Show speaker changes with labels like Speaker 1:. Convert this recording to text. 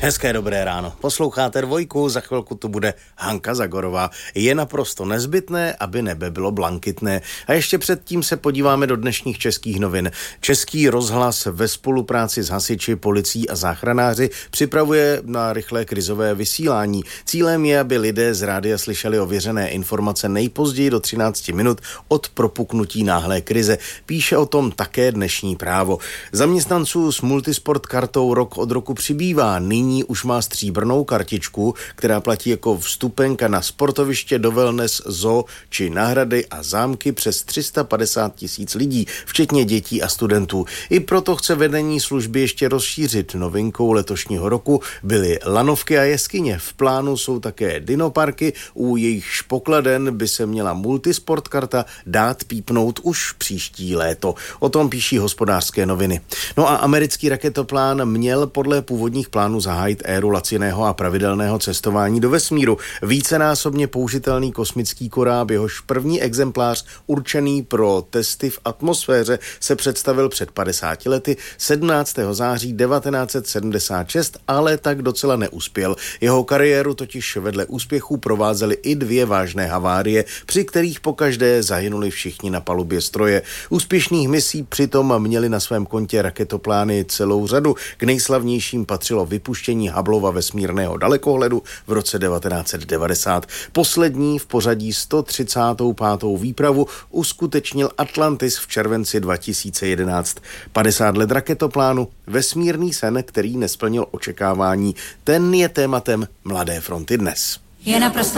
Speaker 1: Hezké dobré ráno. Posloucháte Dvojku, za chvilku tu bude Hanka Zagorová. Je naprosto nezbytné, aby nebe bylo blankitné. A ještě předtím se podíváme do dnešních českých novin. Český rozhlas ve spolupráci s hasiči, policií a záchranáři připravuje na rychlé krizové vysílání. Cílem je, aby lidé z rádia slyšeli ověřené informace nejpozději do 13 minut od propuknutí náhlé krize. Píše o tom také dnešní Právo. Zaměstnanců s multisport kartou rok od roku přibývá. Nyní už má stříbrnou kartičku, která platí jako vstupenka na sportoviště, do wellness, zoo či nahrady a zámky přes 350 000 lidí, včetně dětí a studentů. I proto chce vedení služby ještě rozšířit. Novinkou letošního roku byly lanovky a jeskyně. V plánu jsou také dinoparky, u jejichž pokladen by se měla multisport karta dát pípnout už příští léto. O tom píší Hospodářské noviny. No a americký raketoplán měl podle původních plánů zahájit éru laciného a pravidelného cestování do vesmíru. Vícenásobně použitelný kosmický koráb, jehož první exemplář určený pro testy v atmosféře se představil před 50 lety 17. září 1976, ale tak docela neuspěl. Jeho kariéru totiž vedle úspěchů provázely i 2 vážné havárie, při kterých pokaždé zahynuli všichni na palubě stroje. Úspěšných misí přitom měli na svém kontě raketoplány celou řadu. K nejslavnějším patřilo vypuštění Hubbleova vesmírného dalekohledu v roce 1990. Poslední v pořadí 135. výpravu uskutečnil Atlantis v červenci 2011. 50 let raketoplánu, vesmírný sen, který nesplnil očekávání. Ten je tématem Mladé fronty dnes.
Speaker 2: Je naprosto